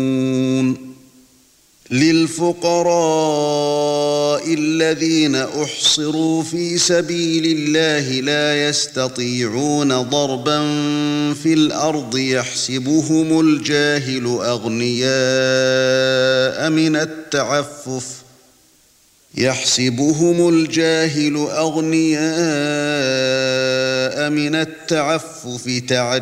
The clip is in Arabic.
للفقراء الذين أحصروا في سبيل الله لا يستطيعون ضربا في الأرض يحسبهم الجاهل أغنياء من التعفف